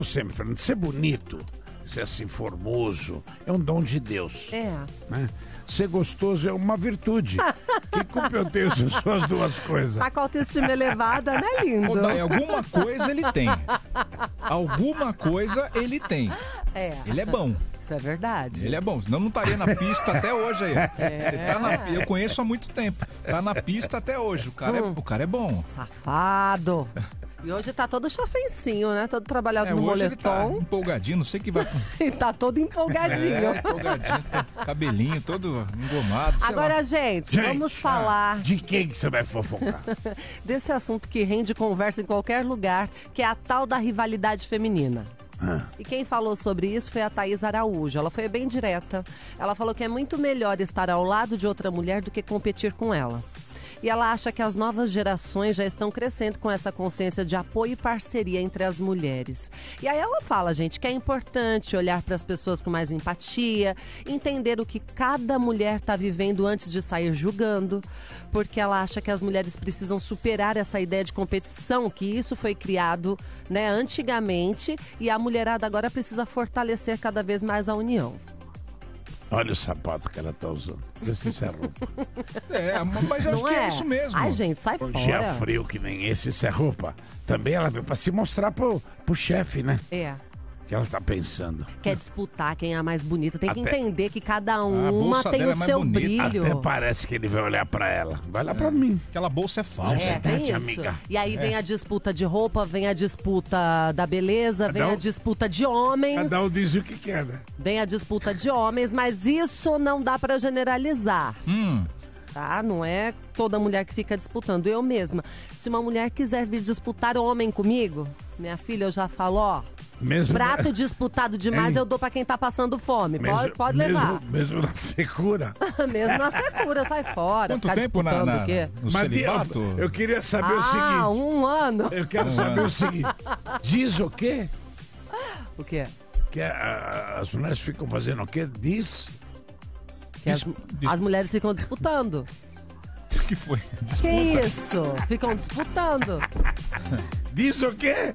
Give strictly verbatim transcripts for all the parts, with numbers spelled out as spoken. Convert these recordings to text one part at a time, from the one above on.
Sempre, Fernando, ser bonito, ser assim formoso, é um dom de Deus. É. Né? Ser gostoso é uma virtude. Que culpa eu tenho se são as duas coisas? Tá com a autoestima elevada, né, lindo? Ô, Dai, alguma coisa ele tem. Alguma coisa ele tem. É. Ele é bom. Isso é verdade. Ele é bom, senão não estaria na pista até hoje aí. É. Ele tá na- eu conheço há muito tempo. Tá na pista até hoje. O cara, Hum. é, o cara é bom. Safado. E hoje tá todo chafencinho, né? Todo trabalhado É, no hoje ele tá moletom. empolgadinho, não sei o que vai. E tá todo empolgadinho. É, empolgadinho, tá, cabelinho todo engomado. sei Agora, lá. gente, Gente, vamos ah, falar De quem que você vai fofocar? desse assunto que rende conversa em qualquer lugar, que é a tal da rivalidade feminina. Ah. E quem falou sobre isso foi a Thaís Araújo. Ela foi bem direta. Ela falou que é muito melhor estar ao lado de outra mulher do que competir com ela. E ela acha que as novas gerações já estão crescendo com essa consciência de apoio e parceria entre as mulheres. E aí ela fala, gente, que é importante olhar para as pessoas com mais empatia, entender o que cada mulher está vivendo antes de sair julgando, porque ela acha que as mulheres precisam superar essa ideia de competição, que isso foi criado, né, antigamente, e a mulherada agora precisa fortalecer cada vez mais a união. Olha o sapato que ela tá usando. Vê se isso é roupa. É, mas eu acho Não que é é? isso mesmo. Ai, gente, sai Um dia fora. frio que nem esse, isso é roupa. Também ela veio pra se mostrar pro, pro chefe, né? É. Que ela tá pensando. Quer disputar quem é a mais bonita. Tem que Até- entender que cada uma bolsa tem dela o é mais seu bonita. brilho. Até parece que ele vai olhar pra ela. Vai lá pra mim. Aquela bolsa é falsa. É, tem Verdade, isso. amiga. E aí vem a disputa de roupa, vem a disputa da beleza, vem um- a disputa de homens. Cada um diz o que quer, né? Vem a disputa de homens, mas isso não dá pra generalizar. Hum. Tá? Não é toda mulher que fica disputando. Eu mesma. Se uma mulher quiser vir disputar homem comigo, minha filha, eu já falo, ó, Mesmo prato disputado demais Hein? eu dou pra quem tá passando fome. mesmo- Pode, pode mesmo- levar. Mesmo na secura. Mesmo na secura, sai fora. Quanto Ficar tempo na, disputando na, o quê? no Mas celibato? eu, eu queria saber o Ah, seguinte. um ano. Eu quero Um saber ano. o seguinte. Diz o quê? O quê? Que a- a- as mulheres ficam fazendo o quê? Diz. Que as, Dis- dis- as mulheres ficam disputando. O que foi? Que isso? Ficam disputando. Diz o quê?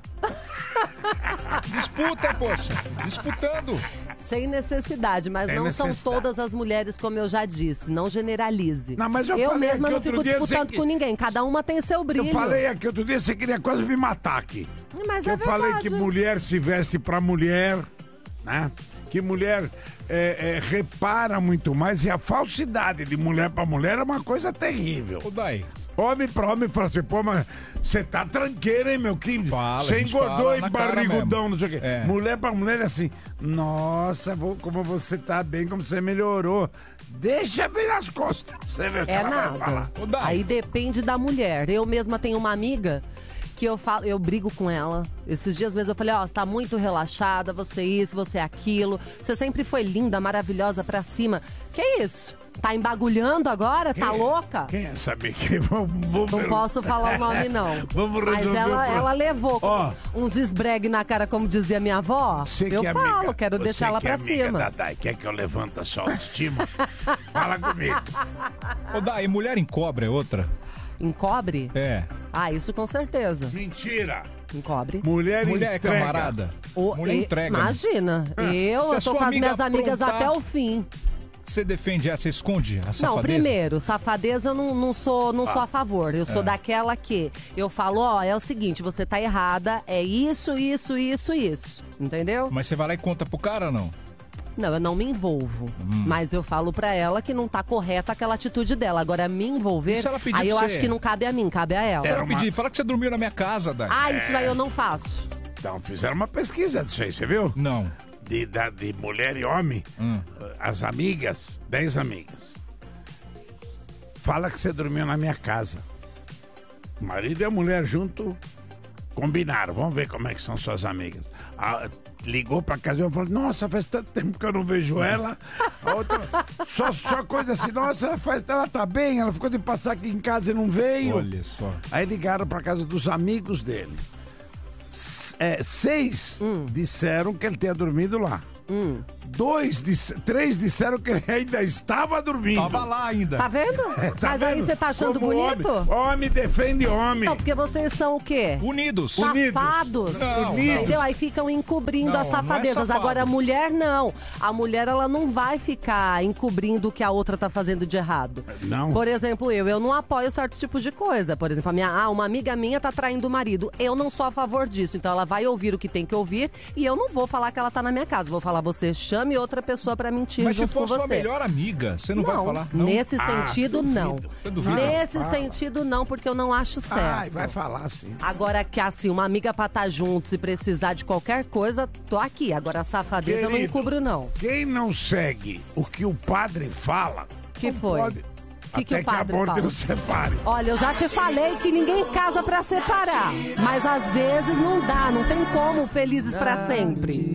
Disputa, poxa. Disputando. Sem necessidade, mas Sem não são necessidade. todas as mulheres, como eu já disse. Não generalize. Não, mas eu falei mesma aqui não outro fico dia, disputando você que- com ninguém. Cada uma tem seu brilho. Eu falei aqui outro dia, você queria quase me matar aqui. Mas Que é eu falei verdade. que mulher se veste pra mulher, né? Que mulher é, é, repara muito mais e a falsidade de mulher pra mulher é uma coisa terrível. Ô, Dai, Homem pra homem fala assim, pô, mas você tá tranqueiro, hein, meu? Que Fala, a você gente engordou fala e na cara barrigudão, mesmo. não sei o quê. É. Mulher pra mulher é assim, nossa, vô, como você tá bem, como você melhorou. Deixa vir as costas. Você vê o que É ela vai nada. falar. Ô, Dai. Aí depende da mulher. Eu mesma tenho uma amiga que eu falo, eu brigo com ela. Esses dias mesmo eu falei, ó, você tá muito relaxada, você isso, você aquilo. Você sempre foi linda, maravilhosa pra cima. Que isso? Tá embagulhando agora? Tá Quem- louca? Quem é saber que vamos, vamos Não posso falar o nome, não. Vamos Mas resolver ela, o problema. ela levou Ó. uns esbregue na cara, como dizia minha avó. Você eu que é falo, amiga, quero você deixar ela que é pra amiga cima. da Dai, quer que eu levante a sua autoestima? Fala comigo. Ô, Dai, mulher em cobra é outra? Encobre? É. Ah, isso com certeza. Mentira. Encobre. Mulher, Mulher é entrega. camarada? O- Mulher e- entrega. Imagina, Se eu, a eu tô sua com as amiga minhas amigas aprontar- até o fim. Você defende essa, esconde a safadeza? Não, primeiro, safadeza eu não, não sou, não Ah. sou a favor. Eu É. sou daquela que eu falo, ó, é o seguinte, você tá errada, é isso, isso, isso, isso. Entendeu? Mas você vai lá e conta pro cara ou não? Não, eu não me envolvo. Hum. Mas eu falo pra ela que não tá correta aquela atitude dela. Agora, me envolver, E se ela pedir aí eu pra acho você? que não cabe a mim, cabe a ela. Você Era vai uma- pedir, fala que você dormiu na minha casa, Dai. Ah, isso daí eu não faço. Então, fizeram uma pesquisa disso aí, você viu? Não. De, da- de mulher e homem, Hum. as amigas, dez amigas. Fala que você dormiu na minha casa. O marido e a mulher junto combinaram. Vamos ver como é que são suas amigas. A- ligou pra casa e eu falei, nossa, faz tanto tempo que eu não vejo ela. A outra, só, só coisa assim, nossa, ela, faz, ela tá bem, ela ficou de passar aqui em casa e não veio. Olha só. Aí ligaram pra casa dos amigos dele. S- é, seis disseram que ele tinha dormido lá. Hum. Dois, disse- três disseram que ele ainda estava dormindo. Tava lá ainda. Tá vendo? Tá Mas aí vendo? você tá achando Como bonito? Homem, homem defende homem. Não, porque vocês são o quê? Unidos. Unidos. Safados. Não, não. Entendeu? Aí ficam encobrindo Não, as não é safadezas. safado. Agora a mulher não. A mulher, ela não vai ficar encobrindo o que a outra tá fazendo de errado. Não. Por exemplo, eu, eu não apoio certos tipos de coisa. Por exemplo, a minha, ah, uma amiga minha tá traindo o marido. Eu não sou a favor disso. Então ela vai ouvir o que tem que ouvir e eu não vou falar que ela tá na minha casa. Vou falar, você chame outra pessoa pra mentir Mas se junto for com sua você. melhor amiga, você não, vai falar? Não? Nesse Ah, sentido, duvido. não. Você duvida? Nesse Fala. sentido, não, porque eu não acho certo. Ai, vai falar sim. Agora que assim, uma amiga pra estar junto, se precisar de qualquer coisa, tô aqui. Agora a safadeza eu não Querido, encubro, não. Quem não segue o que o padre fala, Que não foi? pode. Que que até o padre que a morte fala? não separe. Olha, eu já te falei que ninguém casa pra separar. Mas às vezes não dá, não tem como felizes pra sempre.